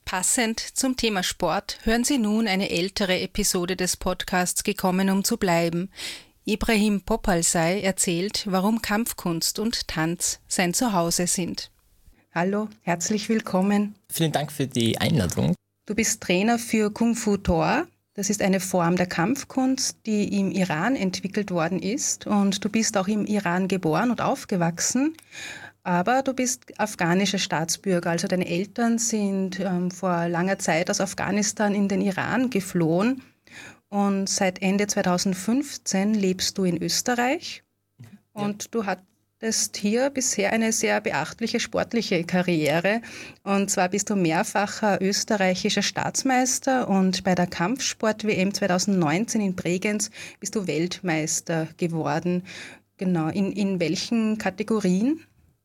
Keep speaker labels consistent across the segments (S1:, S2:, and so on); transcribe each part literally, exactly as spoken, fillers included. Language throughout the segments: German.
S1: Passend zum Thema Sport hören Sie nun eine ältere Episode des Podcasts Gekommen, um zu bleiben. Ibrahim Popalzai erzählt, warum Kampfkunst und Tanz sein Zuhause sind. Hallo, herzlich willkommen.
S2: Vielen Dank für die Einladung.
S1: Du bist Trainer für Kung Fu Tor. Das ist eine Form der Kampfkunst, die im Iran entwickelt worden ist. Und du bist auch im Iran geboren und aufgewachsen. Aber du bist afghanischer Staatsbürger, also deine Eltern sind ähm, vor langer Zeit aus Afghanistan in den Iran geflohen und seit Ende zweitausendfünfzehn lebst du in Österreich und ja. Du hattest hier bisher eine sehr beachtliche sportliche Karriere und zwar bist du mehrfacher österreichischer Staatsmeister und bei der Kampfsport-W M zweitausendneunzehn in Bregenz bist du Weltmeister geworden. Genau, in, in welchen Kategorien?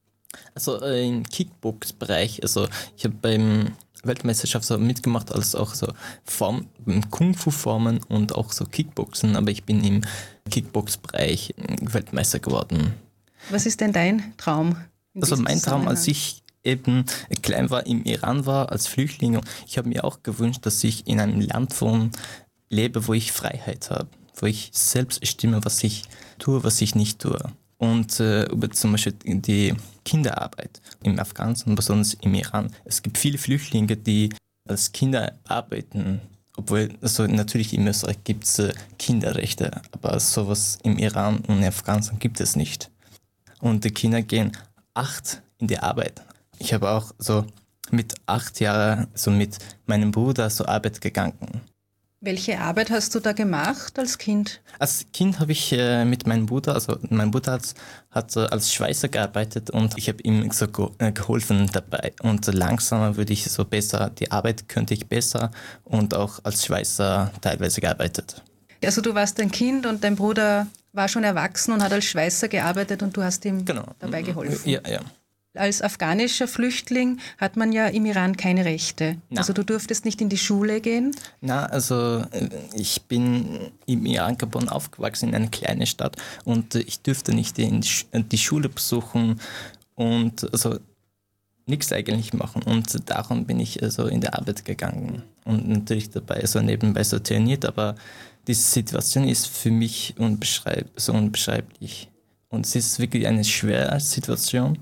S2: Also äh, im Kickbox-Bereich, also ich habe beim Weltmeisterschaft so mitgemacht, als auch so Form, Kung-Fu-Formen und auch so Kickboxen, aber ich bin im Kickbox-Bereich Weltmeister geworden.
S1: Was ist denn dein Traum?
S2: Also mein Traum, als ich eben klein war, im Iran war, als Flüchtling, ich habe mir auch gewünscht, dass ich in einem Land von lebe, wo ich Freiheit habe, wo ich selbst bestimme, was ich tue, was ich nicht tue. Und äh, über zum Beispiel die Kinderarbeit im Afghanistan, besonders im Iran. Es gibt viele Flüchtlinge, die als Kinder arbeiten, obwohl also natürlich in Österreich gibt es äh, Kinderrechte, aber sowas im Iran und in Afghanistan gibt es nicht. Und die Kinder gehen acht in die Arbeit. Ich habe auch so mit acht Jahren so mit meinem Bruder zur Arbeit gegangen.
S1: Welche Arbeit hast du da gemacht als Kind?
S2: Als Kind habe ich äh, mit meinem Bruder, also mein Bruder hat, hat äh, als Schweißer gearbeitet und ich habe ihm so ge- äh, geholfen dabei. Und langsam würde ich so besser, die Arbeit könnte ich besser und auch als Schweißer teilweise gearbeitet.
S1: Also du warst ein Kind und dein Bruder war schon erwachsen und hat als Schweißer gearbeitet und du hast ihm genau. dabei geholfen?
S2: Ja, ja.
S1: Als afghanischer Flüchtling hat man ja im Iran keine Rechte. Na. Also du durftest nicht in die Schule gehen?
S2: Na, also ich bin im Iran geboren, aufgewachsen in einer kleinen Stadt und ich dürfte nicht in die Schule besuchen und also nichts eigentlich machen. Und darum bin ich also in die Arbeit gegangen und natürlich dabei so nebenbei so trainiert, aber diese Situation ist für mich unbeschreib- so unbeschreiblich. Und es ist wirklich eine schwere Situation.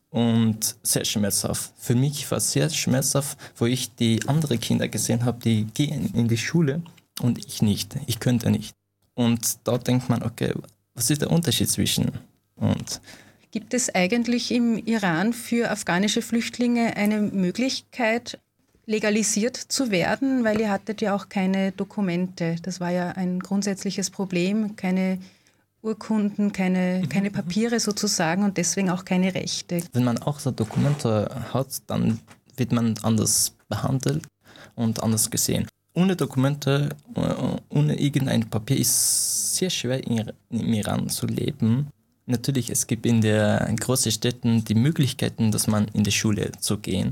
S2: Und sehr schmerzhaft. Für mich war es sehr schmerzhaft, wo ich die anderen Kinder gesehen habe, die gehen in die Schule und ich nicht. Ich könnte nicht. Und dort denkt man, okay, was ist der Unterschied zwischen? Und
S1: gibt es eigentlich im Iran für afghanische Flüchtlinge eine Möglichkeit, legalisiert zu werden? Weil ihr hattet ja auch keine Dokumente. Das war ja ein grundsätzliches Problem, keine Urkunden, keine, keine Papiere sozusagen und deswegen auch keine Rechte.
S2: Wenn man auch so Dokumente hat, dann wird man anders behandelt und anders gesehen. Ohne Dokumente, ohne irgendein Papier ist sehr schwer im Iran zu leben. Natürlich, es gibt in den großen Städten die Möglichkeiten, dass man in die Schule zu gehen.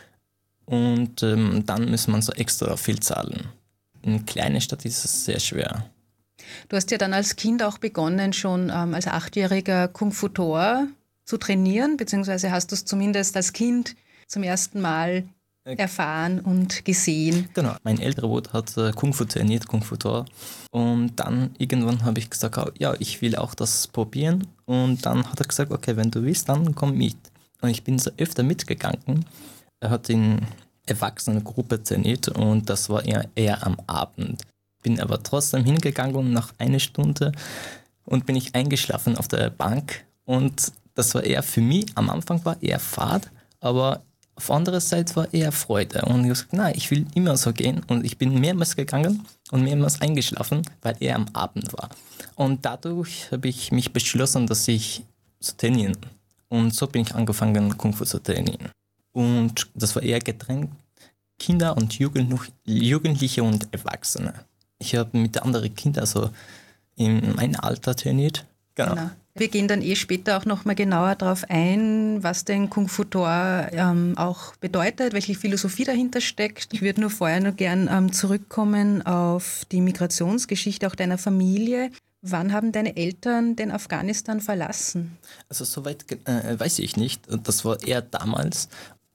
S2: Und ähm, dann muss man so extra viel zahlen. In kleinen Städten ist es sehr schwer.
S1: Du hast ja dann als Kind auch begonnen, schon ähm, als Achtjähriger Kung Fu Tor zu trainieren, beziehungsweise hast du es zumindest als Kind zum ersten Mal erfahren und gesehen.
S2: Genau, mein älterer Bruder hat äh, Kung Fu trainiert, Kung Fu Tor. Und dann irgendwann habe ich gesagt, ja, ich will auch das probieren. Und dann hat er gesagt, okay, wenn du willst, dann komm mit. Und ich bin so öfter mitgegangen. Er hat in Erwachsenengruppe trainiert und das war eher, eher am Abend. Bin aber trotzdem hingegangen und nach einer Stunde und bin ich eingeschlafen auf der Bank und das war eher für mich, am Anfang war eher Fahrt, aber auf der anderen Seite war eher Freude und ich habe gesagt, nein, ich will immer so gehen und ich bin mehrmals gegangen und mehrmals eingeschlafen, weil er am Abend war. Und dadurch habe ich mich beschlossen, dass ich zu trainieren und so bin ich angefangen, Kung Fu zu trainieren. Und das war eher getrennt, Kinder und Jugendliche und Erwachsene. Ich habe mit anderen Kindern, also in meinem Alter trainiert.
S1: Genau. genau. Wir gehen dann eh später auch nochmal genauer darauf ein, was denn Kung Fu Tor ähm, auch bedeutet, welche Philosophie dahinter steckt. Ich würde nur vorher noch gern ähm, zurückkommen auf die Migrationsgeschichte auch deiner Familie. Wann haben deine Eltern denn Afghanistan verlassen?
S2: Also soweit äh, weiß ich nicht. Das war eher damals,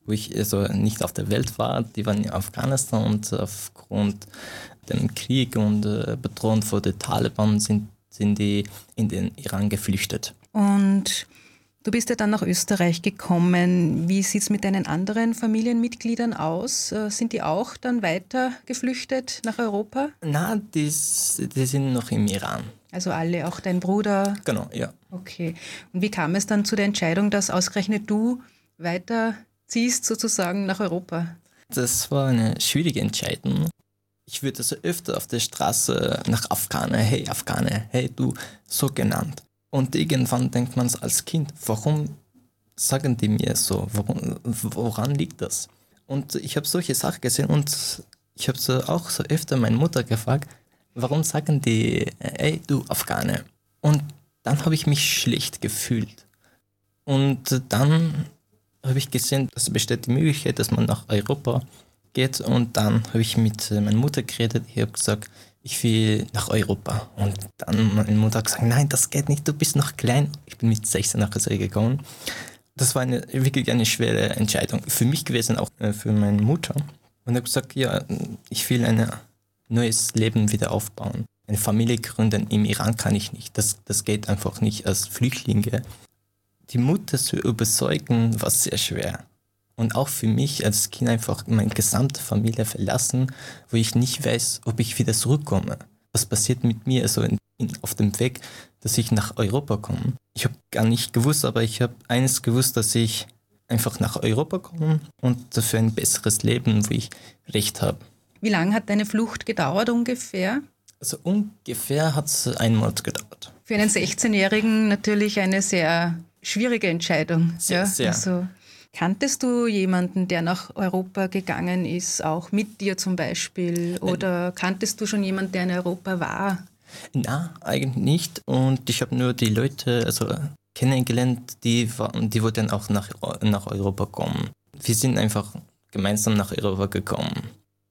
S2: wo ich also nicht auf der Welt war, die waren in Afghanistan und aufgrund dem Krieg und äh, Bedrohung von den Taliban sind, sind die in den Iran geflüchtet.
S1: Und du bist ja dann nach Österreich gekommen. Wie sieht es mit deinen anderen Familienmitgliedern aus? Äh, Sind die auch dann weiter geflüchtet nach Europa?
S2: Na, die, s- die sind noch im Iran.
S1: Also alle, auch dein Bruder?
S2: Genau, ja.
S1: Okay. Und wie kam es dann zu der Entscheidung, dass ausgerechnet du weiterziehst sozusagen nach Europa?
S2: Das war eine schwierige Entscheidung. Ich würde so öfter auf der Straße nach Afghaner, hey Afghaner, hey du, so genannt. Und irgendwann denkt man als Kind, warum sagen die mir so, warum, woran liegt das? Und ich habe solche Sachen gesehen und ich habe so auch so öfter meine Mutter gefragt, warum sagen die, ey du Afghaner? Und dann habe ich mich schlecht gefühlt. Und dann habe ich gesehen, dass es besteht die Möglichkeit, dass man nach Europa geht. Und dann habe ich mit äh, meiner Mutter geredet. Ich habe gesagt, ich will nach Europa. Und dann meine Mutter hat gesagt, nein, das geht nicht, du bist noch klein. Ich bin mit sechzehn nach Israel gegangen. Das war eine, wirklich eine schwere Entscheidung. Für mich gewesen, auch äh, für meine Mutter. Und ich habe gesagt, ja, ich will ein neues Leben wieder aufbauen. Eine Familie gründen im Iran kann ich nicht. Das, das geht einfach nicht als Flüchtlinge. Die Mutter zu überzeugen, war sehr schwer. Und auch für mich als Kind einfach meine gesamte Familie verlassen, wo ich nicht weiß, ob ich wieder zurückkomme. Was passiert mit mir also in, in, auf dem Weg, dass ich nach Europa komme? Ich habe gar nicht gewusst, aber ich habe eines gewusst, dass ich einfach nach Europa komme und für ein besseres Leben, wo ich Recht habe.
S1: Wie lange hat deine Flucht gedauert ungefähr?
S2: Also ungefähr hat es einen Monat gedauert.
S1: Für einen sechzehnjährigen natürlich eine sehr schwierige Entscheidung.
S2: Sehr,
S1: ja?
S2: sehr.
S1: Also, kanntest du jemanden, der nach Europa gegangen ist, auch mit dir zum Beispiel? Oder kanntest du schon jemanden, der in Europa war?
S2: Na, eigentlich nicht. Und ich habe nur die Leute also kennengelernt, die, waren, die wollten auch nach, nach Europa kommen. Wir sind einfach gemeinsam nach Europa gekommen.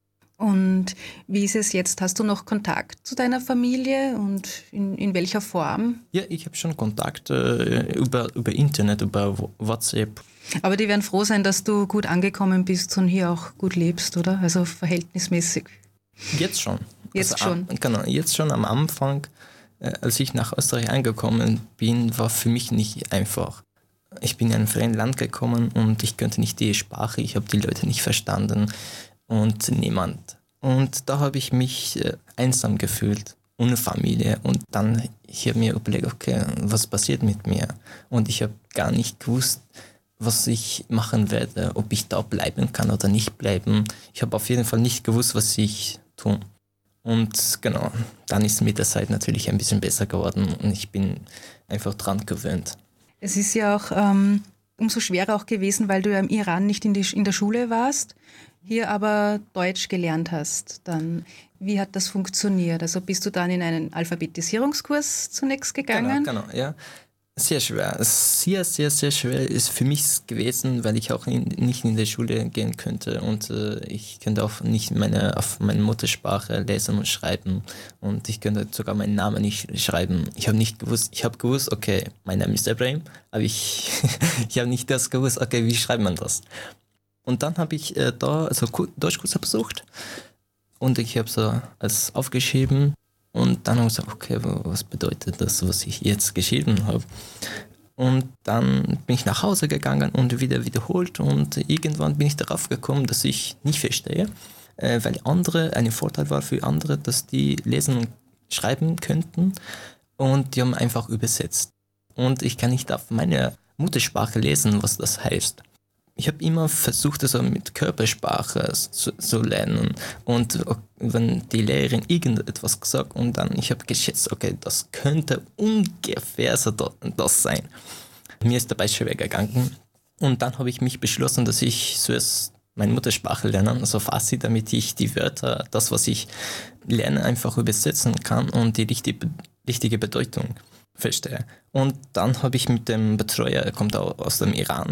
S1: Und wie ist es jetzt? Hast du noch Kontakt zu deiner Familie und in, in welcher Form?
S2: Ja, ich habe schon Kontakt äh, über, über Internet, über WhatsApp.
S1: Aber die werden froh sein, dass du gut angekommen bist und hier auch gut lebst, oder? Also verhältnismäßig.
S2: Jetzt schon.
S1: Jetzt
S2: also,
S1: schon.
S2: Am, genau, jetzt schon am Anfang, äh, als ich nach Österreich angekommen bin, war für mich nicht einfach. Ich bin in ein fremdes Land gekommen und ich könnte nicht die Sprache, ich habe die Leute nicht verstanden und niemand. Und da habe ich mich äh, einsam gefühlt, ohne Familie. Und dann, ich habe mir überlegt, okay, was passiert mit mir? Und ich habe gar nicht gewusst, was ich machen werde, ob ich da bleiben kann oder nicht bleiben. Ich habe auf jeden Fall nicht gewusst, was ich tun. Und genau, dann ist mit der Zeit natürlich ein bisschen besser geworden und ich bin einfach dran gewöhnt.
S1: Es ist ja auch ähm, umso schwerer auch gewesen, weil du ja im Iran nicht in, die, in der Schule warst, hier aber Deutsch gelernt hast. Dann, wie hat das funktioniert? Also bist du dann in einen Alphabetisierungskurs zunächst gegangen?
S2: Genau, genau, ja. Sehr schwer. Sehr, sehr, sehr schwer ist für mich gewesen, weil ich auch in, nicht in die Schule gehen könnte und äh, ich könnte auch nicht meine, auf meine Muttersprache lesen und schreiben und ich könnte sogar meinen Namen nicht schreiben. Ich habe nicht gewusst, ich habe gewusst, okay, mein Name ist Ibrahim, aber ich, ich habe nicht das gewusst, okay, wie schreibt man das? Und dann habe ich äh, da also Deutschkurse besucht und ich habe so als aufgeschrieben. Und dann habe ich gesagt, okay, was bedeutet das, was ich jetzt geschrieben habe? Und dann bin ich nach Hause gegangen und wieder wiederholt und irgendwann bin ich darauf gekommen, dass ich nicht verstehe, äh, weil andere, ein Vorteil war für andere, dass die lesen und schreiben könnten und die haben einfach übersetzt. Und ich kann nicht auf meine Muttersprache lesen, was das heißt. Ich habe immer versucht, also mit Körpersprache zu, zu lernen und wenn die Lehrerin irgendetwas gesagt und dann ich habe geschätzt, okay, das könnte ungefähr so das sein. Mir ist dabei schwer gegangen und dann habe ich mich beschlossen, dass ich zuerst meine Muttersprache lerne, also Farsi, damit ich die Wörter, das was ich lerne, einfach übersetzen kann und die richtige, richtige Bedeutung verstehe. Und dann habe ich mit dem Betreuer, er kommt auch aus dem Iran,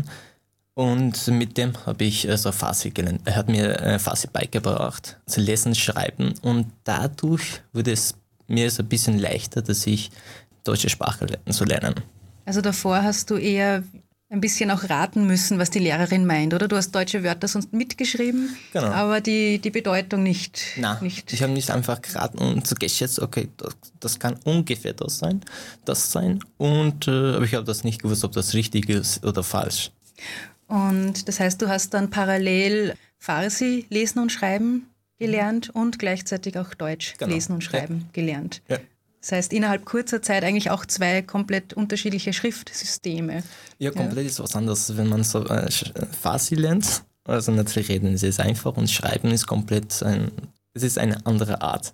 S2: und mit dem habe ich also Farsi gelernt. Er hat mir äh, Farsi beigebracht, zu lesen, schreiben. Und dadurch wurde es mir so ein bisschen leichter, dass ich deutsche Sprache le- zu lernen.
S1: Also davor hast du eher ein bisschen auch raten müssen, was die Lehrerin meint, oder? Du hast deutsche Wörter sonst mitgeschrieben,
S2: Genau.
S1: aber die, die Bedeutung nicht.
S2: Na,
S1: nicht.
S2: ich habe nicht einfach geraten und so geschätzt, okay, das, das kann ungefähr das sein, das sein. Und äh, aber ich habe das nicht gewusst, ob das richtig ist oder falsch.
S1: Und das heißt, du hast dann parallel Farsi lesen und schreiben gelernt und gleichzeitig auch Deutsch
S2: Genau.
S1: lesen und schreiben
S2: Ja.
S1: gelernt.
S2: Ja.
S1: Das heißt, innerhalb kurzer Zeit eigentlich auch zwei komplett unterschiedliche Schriftsysteme.
S2: Ja, komplett ja. Ist was anderes, wenn man so äh, Farsi lernt. Also natürlich reden ist es einfach und schreiben ist komplett ein, es ist eine andere Art.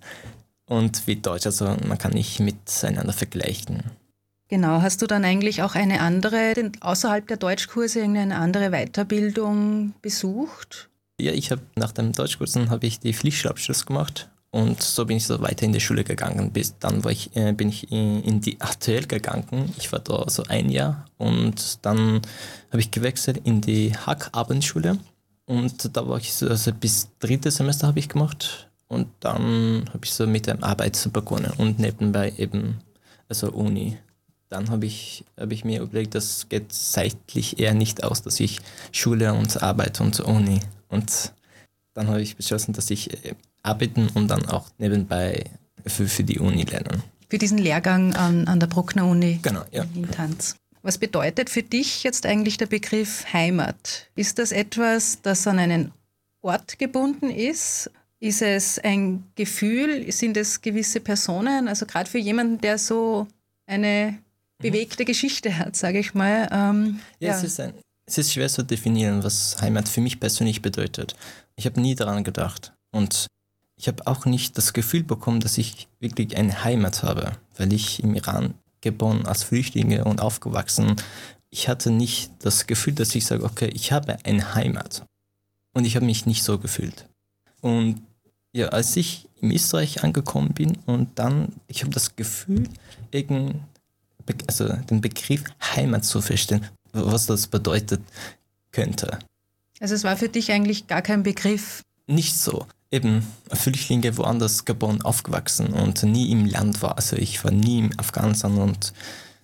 S2: Und wie Deutsch, also man kann nicht miteinander vergleichen.
S1: Genau, hast du dann eigentlich auch eine andere, außerhalb der Deutschkurse, irgendeine andere Weiterbildung besucht?
S2: Ja, ich habe nach dem Deutschkursen habe ich die Pflichtschulabschluss gemacht. Und so bin ich so weiter in die Schule gegangen. Bis dann war ich, äh, bin ich in, in die A T L gegangen. Ich war da so ein Jahr und dann habe ich gewechselt in die Hack-Abendschule. Und da war ich so, also bis drittes Semester habe ich gemacht. Und dann habe ich so mit der Arbeit begonnen und nebenbei eben, also Uni. Dann habe ich, hab ich mir überlegt, das geht zeitlich eher nicht aus, dass ich Schule und Arbeit und Uni. Und dann habe ich beschlossen, dass ich arbeiten und dann auch nebenbei für, für die Uni lernen.
S1: Für diesen Lehrgang an, an der Bruckner Uni
S2: genau, ja.
S1: in Tanz. Was bedeutet für dich jetzt eigentlich der Begriff Heimat? Ist das etwas, das an einen Ort gebunden ist? Ist es ein Gefühl? Sind es gewisse Personen? Also gerade für jemanden, der so eine bewegte mhm. Geschichte hat, sage ich mal. Ähm,
S2: ja, ja. Es, ist ein, es ist schwer zu definieren, was Heimat für mich persönlich bedeutet. Ich habe nie daran gedacht. Und ich habe auch nicht das Gefühl bekommen, dass ich wirklich eine Heimat habe, weil ich im Iran geboren als Flüchtlinge und aufgewachsen. Ich hatte nicht das Gefühl, dass ich sage, okay, ich habe eine Heimat. Und ich habe mich nicht so gefühlt. Und ja, als ich in Österreich angekommen bin und dann, ich habe das Gefühl, irgend, also den Begriff Heimat zu verstehen, was das bedeutet könnte.
S1: Also es war für dich eigentlich gar kein Begriff?
S2: Nicht so. Eben Flüchtlinge woanders geboren, aufgewachsen und nie im Land war. Also ich war nie im Afghanistan und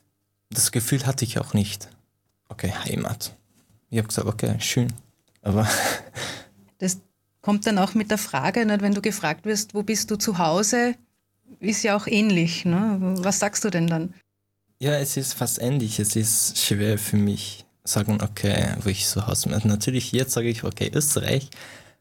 S2: das Gefühl hatte ich auch nicht. Okay, Heimat. Ich habe gesagt, okay, schön, aber...
S1: Das kommt dann auch mit der Frage, nicht? Wenn du gefragt wirst, wo bist du zu Hause, ist ja auch ähnlich. Ne? Was sagst du denn dann?
S2: Ja, es ist fast ähnlich. Es ist schwer für mich sagen, okay, wo ich zu Hause bin. Natürlich, jetzt sage ich, okay, Österreich,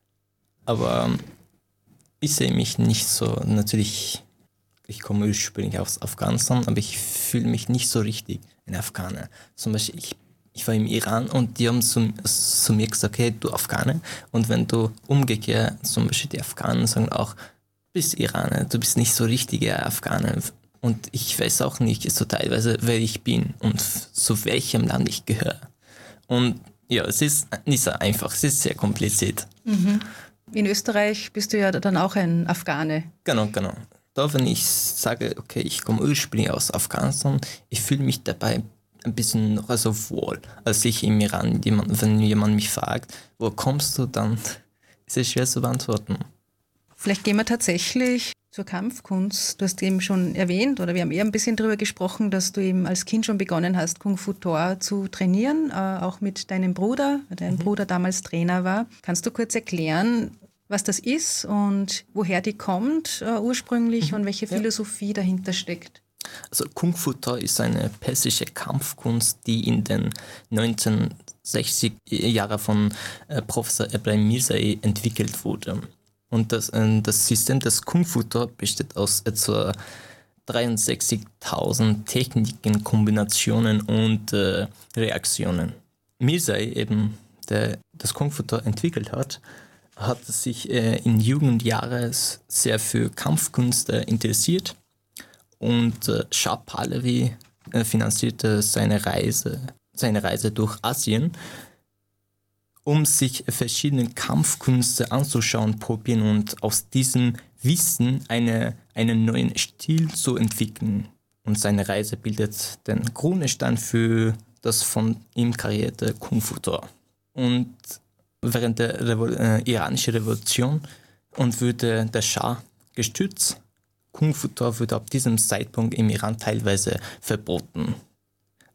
S2: aber ich sehe mich nicht so, natürlich, ich komme ursprünglich aus Afghanistan, aber ich fühle mich nicht so richtig ein Afghaner. Zum Beispiel, ich, ich war im Iran und die haben zu, zu mir gesagt, hey, du Afghaner. Und wenn du umgekehrt, zum Beispiel die Afghanen sagen auch, du bist Iraner, du bist nicht so richtiger Afghaner. Und ich weiß auch nicht so teilweise, wer ich bin und zu welchem Land ich gehöre. Und ja, es ist nicht so einfach, es ist sehr kompliziert.
S1: Mhm. In Österreich bist du ja dann auch ein Afghane.
S2: Genau, genau. Da, wenn ich sage, okay, ich komme ursprünglich aus Afghanistan, ich fühle mich dabei ein bisschen noch so wohl, als ich im Iran, jemand, wenn jemand mich fragt, wo kommst du, dann ist es schwer zu beantworten.
S1: Vielleicht gehen wir tatsächlich zur Kampfkunst. Du hast eben schon erwähnt, oder wir haben eher ein bisschen darüber gesprochen, dass du eben als Kind schon begonnen hast, Kung Fu Tor zu trainieren, äh, auch mit deinem Bruder, weil dein mhm. Bruder damals Trainer war. Kannst du kurz erklären, was das ist und woher die kommt äh, ursprünglich mhm. und welche Philosophie ja. dahinter steckt?
S2: Also Kung Fu Tor ist eine persische Kampfkunst, die in den neunzehnhundertsechzig Jahren von äh, Professor Ebrahim Mirzai entwickelt wurde. Und das, äh, das System des Kung Fu Tor besteht aus etwa dreiundsechzigtausend Techniken, Kombinationen und äh, Reaktionen. Mirzai, eben, der das Kung Fu Tor entwickelt hat, hat sich äh, in Jugendjahren sehr für Kampfkunst äh, interessiert und äh, Shah Pahlavi äh, finanzierte seine Reise, seine Reise durch Asien, um sich verschiedene Kampfkünste anzuschauen, probieren und aus diesem Wissen eine, einen neuen Stil zu entwickeln. Und seine Reise bildet den Grundstein für das von ihm kreierte Kung Fu Tor. Und während der Revo- äh, iranischen Revolution und wurde der Schah gestützt, Kung Fu Tor wurde ab diesem Zeitpunkt im Iran teilweise verboten.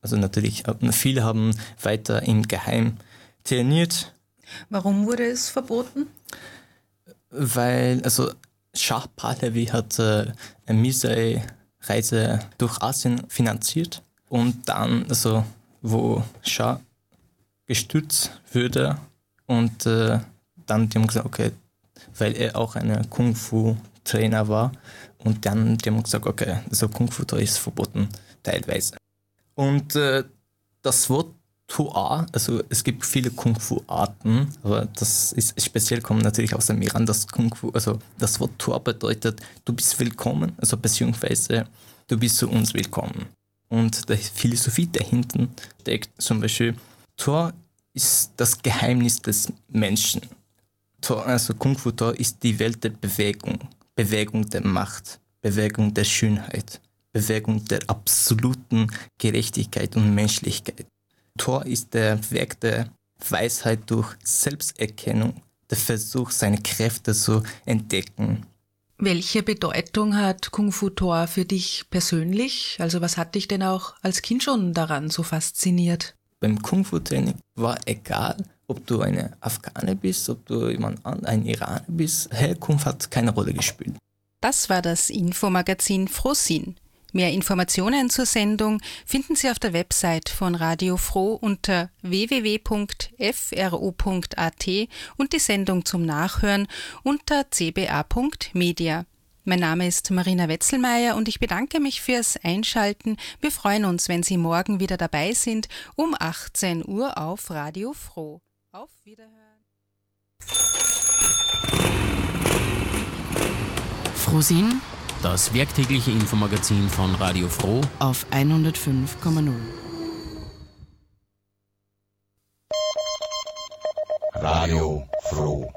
S2: Also natürlich, viele haben weiter im Geheim trainiert.
S1: Warum wurde es verboten?
S2: Weil, also Schah Pahlavi hat äh, eine Mirsai-Reise durch Asien finanziert und dann, also wo Schah gestürzt wurde und äh, dann die haben gesagt, okay, weil er auch ein Kung-Fu-Trainer war und dann die haben gesagt, okay, also Kung-Fu da ist verboten, teilweise. Und äh, das Wort Toa, also es gibt viele Kung-Fu-Arten, aber das ist speziell kommt natürlich aus dem Iran, das Kung-Fu, also das Wort Toa bedeutet, du bist willkommen, also beziehungsweise du bist zu uns willkommen. Und die Philosophie dahinter steckt zum Beispiel, Toa ist das Geheimnis des Menschen. Toa, also Kung-Fu Toa ist die Welt der Bewegung, Bewegung der Macht, Bewegung der Schönheit, Bewegung der absoluten Gerechtigkeit und Menschlichkeit. Tor ist der Weg der Weisheit durch Selbsterkennung, der Versuch, seine Kräfte zu entdecken.
S1: Welche Bedeutung hat Kung Fu Tor für dich persönlich? Also was hat dich denn auch als Kind schon daran so fasziniert?
S2: Beim Kung Fu Training war egal, ob du eine Afghane bist, ob du jemand an, ein Iraner bist, Herkunft hat keine Rolle gespielt.
S1: Das war das Infomagazin Frohsinn. Mehr Informationen zur Sendung finden Sie auf der Website von Radio Froh unter w w w punkt f r o punkt a t und die Sendung zum Nachhören unter c b a punkt media. Mein Name ist Marina Wetzelmeier und ich bedanke mich fürs Einschalten. Wir freuen uns, wenn Sie morgen wieder dabei sind, um achtzehn Uhr auf Radio Froh. Auf Wiederhören.
S3: Frohsinn, das werktägliche Infomagazin von Radio Froh auf hundertfünf Komma null.
S4: Radio Froh.